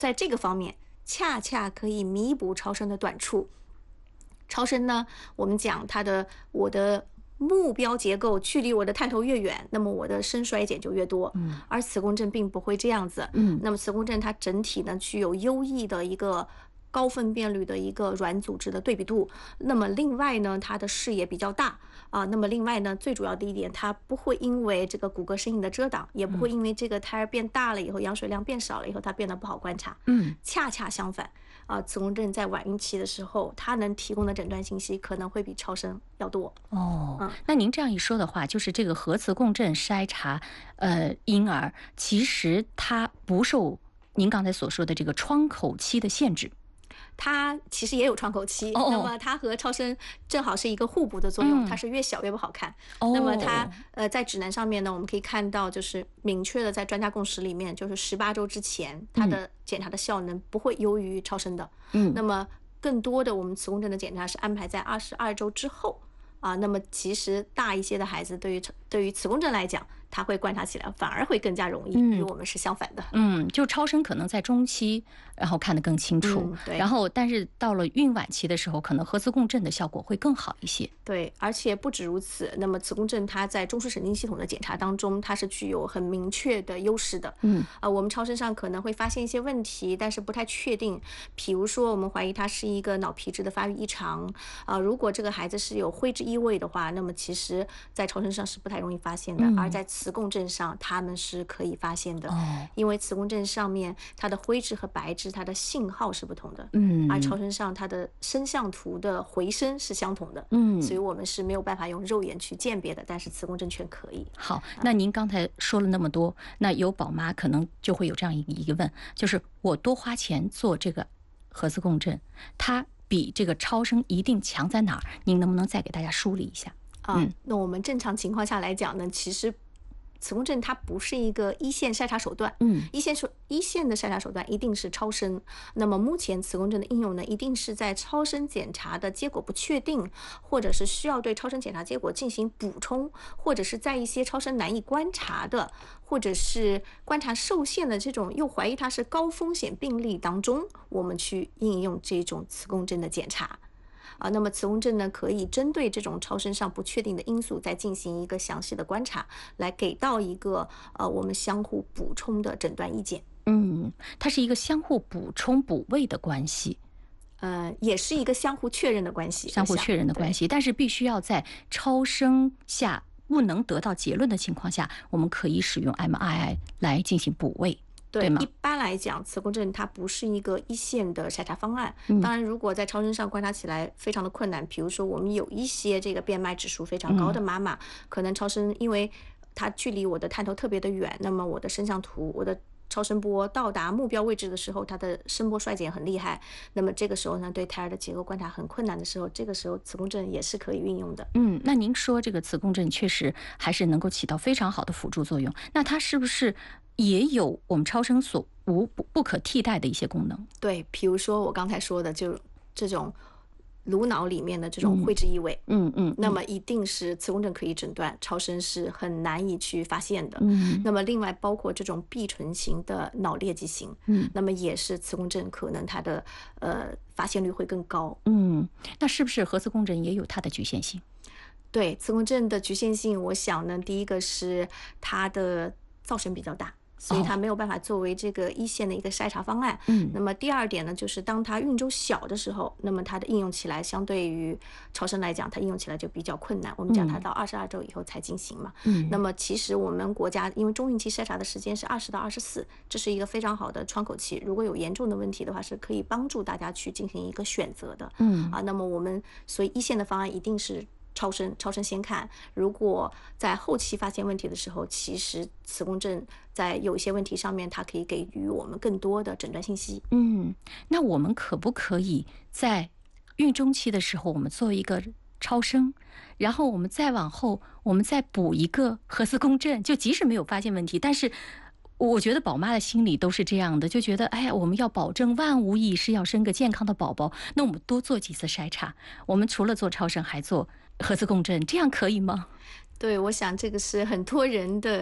在这个方面恰恰可以弥补超声的短处。超声呢，我们讲我的目标结构距离我的探头越远，那么我的深衰减就越多。而磁共振并不会这样子。那么磁共振它整体呢具有优异的一个高分辨率的一个软组织的对比度。那么另外呢，它的视野比较大啊。那么另外呢，最主要的一点，它不会因为这个骨骼身影的遮挡，也不会因为这个胎儿变大了以后，羊水量变少了以后，它变得不好观察。恰恰相反啊，磁共振在晚孕期的时候，它能提供的诊断信息可能会比超声要多。 那您这样一说的话，就是这个核磁共振筛查婴儿，其实它不受您刚才所说的这个窗口期的限制。 它其实也有窗口期，那么它和超声正好是一个互补的作用，它是越小越不好看。那么它在指南上面呢，我们可以看到就是明确的在专家共识里面，就是18周之前它的检查的效能不会优于超声的。那么更多的我们磁共振的检查是安排在22周之后啊。那么其实大一些的孩子对于磁共振来讲，它会观察起来反而会更加容易，与我们是相反的。 就超声可能在中期，然后看得更清楚，然后但是到了孕晚期的时候，可能核磁共振的效果会更好一些。 对，而且不止如此，那么磁共振它在中枢神经系统的检查当中，它是具有很明确的优势的。我们超声上可能会发现一些问题，但是不太确定。比如说，我们怀疑它是一个脑皮质的发育异常如果这个孩子是有灰质异位的话，那么其实在超声上是不太容易发现的，而在磁共振上他们是可以发现的。因为磁共振上面它的灰质和白质它的信号是不同的，而超声上它的声像图的回声是相同的。所以我们是没有办法用肉眼去鉴别的，但是磁共振却可以。 好，那您刚才说了那么多，那有宝妈可能就会有这样一个疑问，就是我多花钱做这个核磁共振，它比这个超声一定强在哪儿？您能不能再给大家梳理一下？ 那我们正常情况下来讲呢，其实磁共振它不是一个一线筛查手段，一线的筛查手段一定是超声。那么目前磁共振的应用呢，一定是在超声检查的结果不确定，或者是需要对超声检查结果进行补充，或者是在一些超声难以观察的，或者是观察受限的这种又怀疑它是高风险病例当中，我们去应用这种磁共振的检查。那么磁共振呢，可以针对这种超声上不确定的因素，再进行一个详细的观察，来给到一个我们相互补充的诊断意见。 它是一个相互补充补位的关系， 也是一个相互确认的关系， 相互确认的关系。但是必须要在超声下不能得到结论的情况下，我们可以使用 MRI 来进行补位。 对，一般来讲，磁共振它不是一个一线的筛查方案。当然，如果在超声上观察起来非常的困难，比如说我们有一些这个变脉指数非常高的妈妈，可能超声因为它距离我的探头特别的远，那么我的声像图，我的超声波到达目标位置的时候，它的声波衰减很厉害。那么这个时候呢，对胎儿的结构观察很困难的时候，这个时候磁共振也是可以运用的。 那您说这个磁共振确实还是能够起到非常好的辅助作用，那它是不是也有我们超声所不可替代的一些功能？ 对，比如说我刚才说的，就这种颅脑里面的这种灰质异位，那么一定是磁共振可以诊断，超声是很难以去发现的。那么另外包括这种闭唇型的脑裂畸形，那么也是磁共振可能它的发现率会更高。 那是不是核磁共振也有它的局限性？ 对，磁共振的局限性，我想呢，第一个是它的噪声比较大，所以它没有办法作为这个一线的一个筛查方案。那么第二点呢，就是当它孕周小的时候，那么它的应用起来相对于超声来讲，它应用起来就比较困难。我们讲它到22周以后才进行嘛。那么其实我们国家因为中孕期筛查的时间是20到24，这是一个非常好的窗口期。如果有严重的问题的话，是可以帮助大家去进行一个选择的。那么我们所以一线的方案一定是超声先看，如果在后期发现问题的时候，其实磁共振在有一些问题上面，它可以给予我们更多的诊断信息。 那我们可不可以在孕中期的时候，我们做一个超声，然后我们再往后，我们再补一个核磁共振，就即使没有发现问题，但是我觉得宝妈的心里都是这样的，就觉得哎呀，我们要保证万无一失，要生个健康的宝宝，那我们多做几次筛查，我们除了做超声还做核磁共振，这样可以吗？ 对，我想这个是很多人的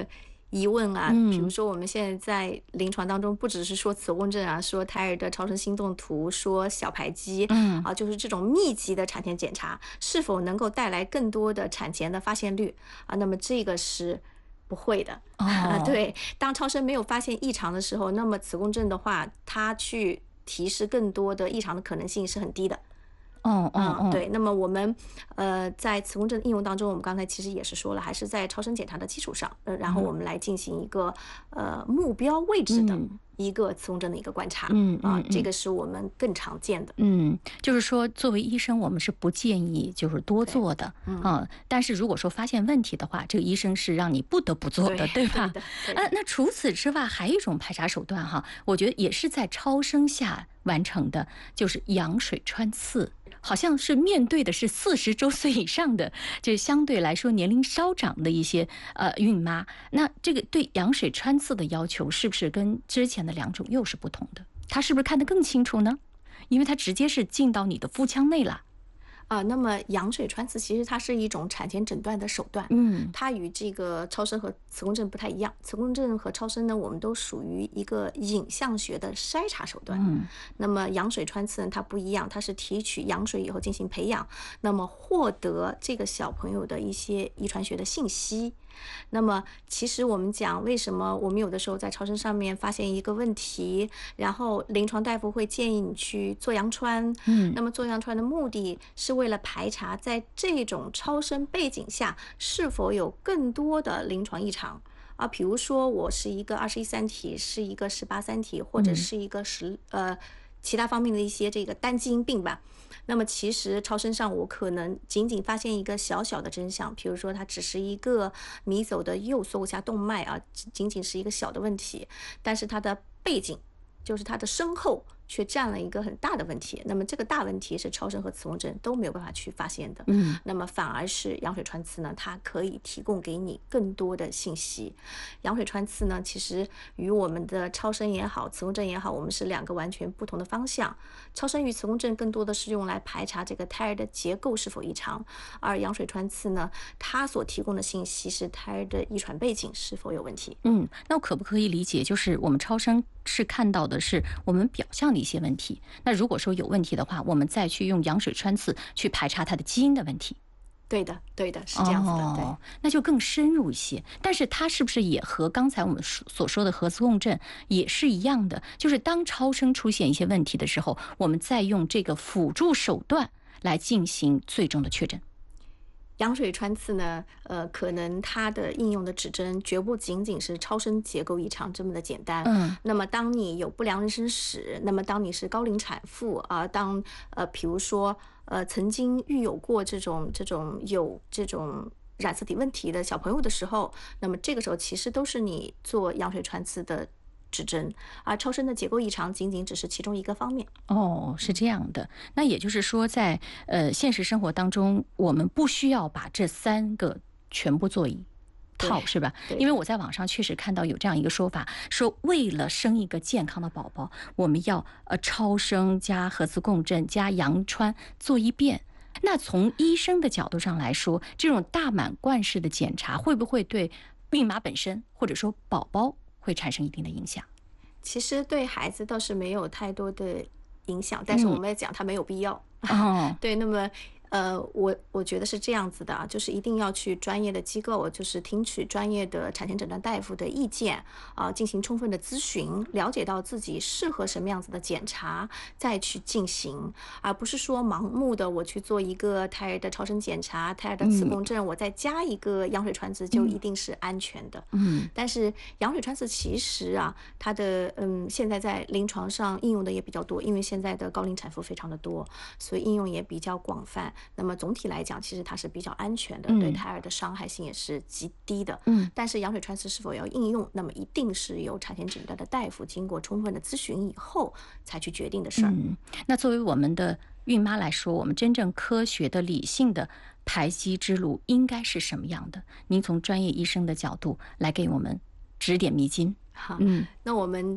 疑问啊，比如说我们现在在临床当中，不只是说磁共振啊，说胎儿的超声心动图，说小排畸，就是这种密集的产前检查是否能够带来更多的产前的发现率啊？那么这个是不会的。对，当超声没有发现异常的时候，那么磁共振的话，它去提示更多的异常的可能性是很低的。对。那么我们在磁共振应用当中，我们刚才其实也是说了，还是在超声检查的基础上，然后我们来进行一个目标位置的一个磁共振的一个观察。这个是我们更常见的。 就是说作为医生，我们是不建议就是多做的。但是如果说发现问题的话，这个医生是让你不得不做的，对吧？那除此之外，还有一种排查手段哈，我觉得也是在超声下完成的，就是羊水穿刺。好像是面对的是40周岁以上的，就相对来说年龄稍长的一些孕妈。那这个对羊水穿刺的要求是不是跟之前的2种又是不同的？它是不是看得更清楚呢？因为它直接是进到你的腹腔内了。 那么羊水穿刺其实它是一种产前诊断的手段，它与这个超声和磁共振不太一样。磁共振和超声呢，我们都属于一个影像学的筛查手段。那么羊水穿刺呢，它不一样，它是提取羊水以后进行培养，那么获得这个小朋友的一些遗传学的信息。那么其实我们讲为什么我们有的时候在超声上面发现一个问题，然后临床大夫会建议你去做羊穿。那么做羊穿的目的是为了排查在这种超声背景下是否有更多的临床异常。比如说我是一个21三体，是一个18三体，或者是一个其他方面的一些这个单基因病吧。那么其实超声上我可能仅仅发现一个小小的真相，比如说它只是一个迷走的右锁骨下动脉仅仅是一个小的问题，但是它的背景就是它的身后却占了一个很大的问题。那么这个大问题是超声和磁共振都没有办法去发现的。那么反而是羊水穿刺呢，它可以提供给你更多的信息。羊水穿刺呢，其实与我们的超声也好，磁共振也好，我们是2个完全不同的方向。超声与磁共振更多的是用来排查这个胎儿的结构是否异常，而羊水穿刺呢，它所提供的信息是胎儿的遗传背景是否有问题。 那我可不可以理解，就是我们超声是看到的是我们表象的一些问题，那如果说有问题的话，我们再去用羊水穿刺去排查它的基因的问题。 对的，是这样子的。对， 那就更深入一些。但是它是不是也和刚才我们所说的核磁共振也是一样的？就是当超声出现一些问题的时候，我们再用这个辅助手段来进行最终的确诊。 羊水穿刺呢，可能它的应用的指针绝不仅仅是超声结构异常这么的简单。那么当你有不良妊娠史，那么当你是高龄产妇比如说曾经育有过这种染色体问题的小朋友的时候，那么这个时候其实都是你做羊水穿刺的指针，而超声的结构异常仅仅只是其中一个方面。 是这样的。那也就是说在现实生活当中，我们不需要把这3个全部做一套，是吧？因为我在网上确实看到有这样一个说法，说为了生一个健康的宝宝，我们要超声加核磁共振加羊穿做一遍。那从医生的角度上来说，这种大满贯式的检查会不会对孕妈本身或者说宝宝会产生一定的影响？ 其实对孩子倒是没有太多的影响，但是我们要讲它没有必要。对，那么我觉得是这样子的，就是一定要去专业的机构，就是听取专业的产前诊断大夫的意见进行充分的咨询，了解到自己适合什么样子的检查，再去进行，而不是说盲目的我去做一个胎儿的超声检查、胎儿的磁共振，我再加一个羊水穿刺就一定是安全的。但是羊水穿刺其实它的现在在临床上应用的也比较多，因为现在的高龄产妇非常的多，所以应用也比较广泛。那么总体来讲，其实它是比较安全的，对胎儿的伤害性也是极低的。但是羊水穿刺是否要应用，那么一定是由产前诊断的大夫经过充分的咨询以后才去决定的事儿。 那作为我们的孕妈来说，我们真正科学的、理性的排畸之路应该是什么样的？您从专业医生的角度来给我们指点迷津。 那我们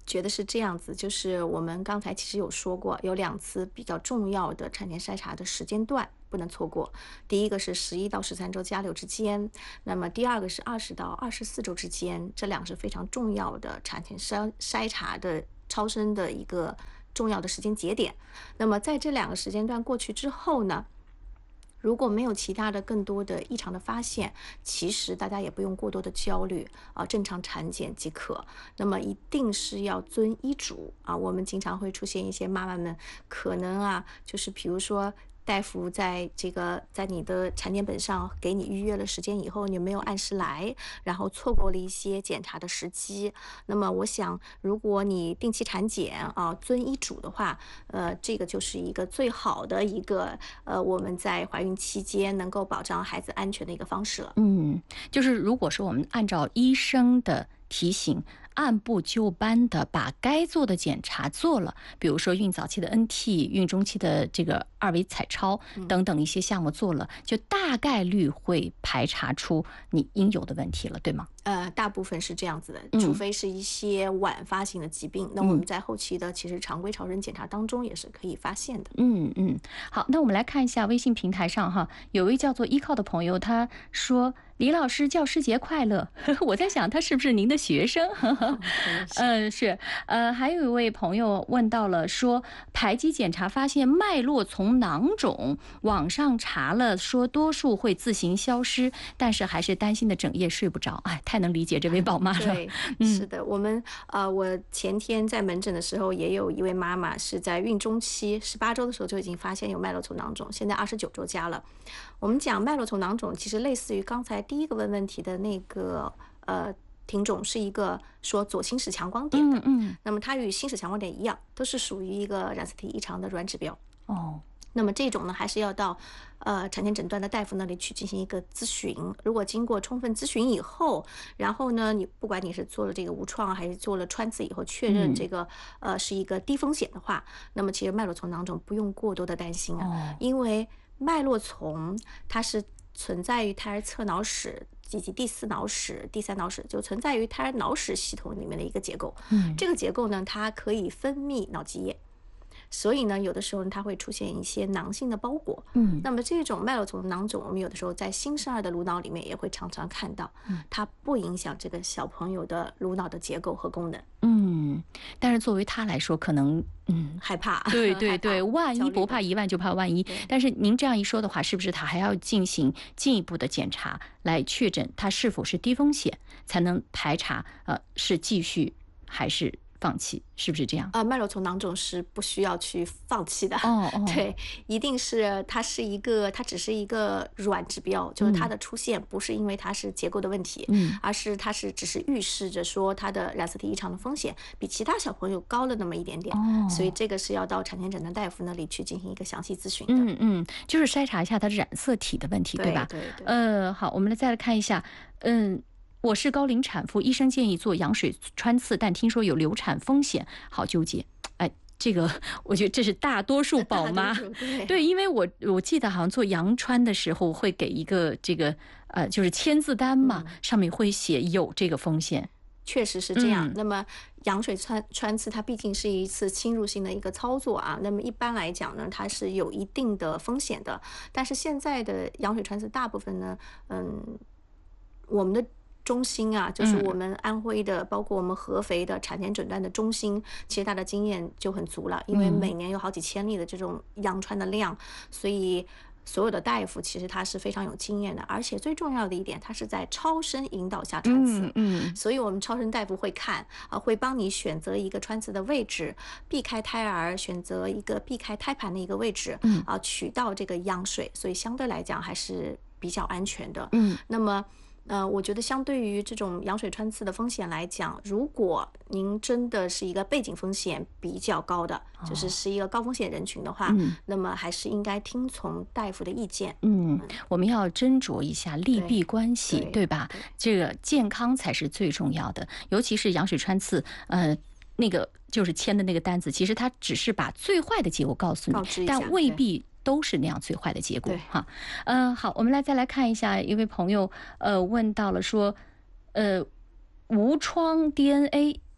觉得是这样子，就是我们刚才其实有说过，有2次比较重要的产前筛查的时间段不能错过。第一个是11到13周+6之间，那么第二个是20到24周之间，这2个是非常重要的产前筛查的超声的一个重要的时间节点。那么在这2个时间段过去之后呢，如果没有其他的更多的异常的发现，其实大家也不用过多的焦虑啊，正常产检即可。那么一定是要遵医嘱啊。我们经常会出现一些妈妈们可能啊，就是比如说大夫在你的产检本上给你预约了时间以后，你没有按时来，然后错过了一些检查的时机。那么我想，如果你定期产检啊，遵医嘱的话，这个就是一个最好的一个我们在怀孕期间能够保障孩子安全的一个方式了。 就是如果说我们按照医生的提醒，按部就班的把该做的检查做了，比如说孕早期的 NT、孕中期的这个2维彩超等等一些项目做了，就大概率会排查出你应有的问题了，对吗？ 大部分是这样子的，除非是一些晚发性的疾病，那我们在后期的其实常规超声检查当中也是可以发现的。 好，那我们来看一下微信平台上哈，有位叫做依靠的朋友，他说李老师教师节快乐。我在想他是不是您的学生？是。还有一位朋友问到了说，排畸检查发现脉络丛囊肿，网上查了说多数会自行消失，但是还是担心的整夜睡不着。哎，太能理解这位宝妈了。 对，是的，我前天在门诊的时候也有一位妈妈是在孕中期18周的时候就已经发现有脉络丛囊肿，现在29周加了。我们讲脉络丛囊肿，其实类似于刚才第一个问题的那个听众，是一个说左心室强光点的。那么它与心室强光点一样，都是属于一个染色体异常的软指标。那么这种呢，还是要到产前诊断的大夫那里去进行一个咨询。如果经过充分咨询以后，然后呢，不管你是做了这个无创还是做了穿刺以后，确认这个是一个低风险的话，那么其实脉络丛囊肿不用过多的担心啊，因为脉络丛它是存在于胎儿侧脑室以及第4脑室、第3脑室，就存在于胎儿脑室系统里面的一个结构。这个结构呢，它可以分泌脑积液。所以呢，有的时候它会出现一些囊性的包裹。那么这种脉络丛囊肿，我们有的时候在新生儿的颅脑里面也会常常看到，它不影响这个小朋友的颅脑的结构和功能。 但是作为他来说，可能害怕。 对，万一不怕1万就怕万一。但是您这样一说的话，是不是他还要进行进一步的检查，来确诊他是否是低风险，才能排查是继续还是放弃，是不是这样？ 脉络丛囊肿是不需要去放弃的。对，一定是它只是一个软指标，就是它的出现不是因为它是结构的问题，而是它只是预示着说它的染色体异常的风险比其他小朋友高了那么一点点。所以这个是要到产前诊断大夫那里去进行一个详细咨询的。 就是筛查一下它的染色体的问题，对吧？ 对。 好，我们再来看一下，我是高龄产妇，医生建议做羊水穿刺，但听说有流产风险，好纠结。哎，这个我觉得这是大多数宝妈。对，因为我记得好像做羊穿的时候会给一个这个就是签字单嘛，上面会写有这个风险。 确实是这样。那么羊水穿刺它毕竟是一次侵入性的一个操作啊，那么一般来讲呢，它是有一定的风险的。但是现在的羊水穿刺大部分呢，我们的中心啊，就是我们安徽的，包括我们合肥的产前诊断的中心，其实它的经验就很足了，因为每年有好几千例的这种羊穿的量，所以所有的大夫其实他是非常有经验的，而且最重要的一点，他是在超声引导下穿刺。所以我们超声大夫会看会帮你选择一个穿刺的位置，避开胎儿，选择一个避开胎盘的一个位置，取到这个羊水，所以相对来讲还是比较安全的。那么我觉得相对于这种羊水穿刺的风险来讲，如果您真的是一个背景风险比较高的，就是一个高风险人群的话，那么还是应该听从大夫的意见。 我们要斟酌一下利弊关系，对吧？这个健康才是最重要的，尤其是羊水穿刺，那个就是签的那个单子，其实它只是把最坏的结果告诉你，但未必都是那样最坏的结果哈。好，我们再来看一下，一位朋友问到了说，无创 DNA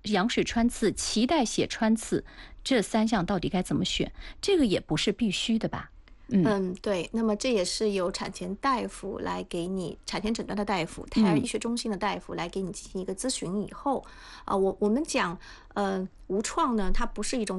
对，那么这也是由产前大夫来给你产前诊断的大夫，胎儿医学中心的大夫来给你进行一个咨询以后，我们讲，无创呢，它不是一种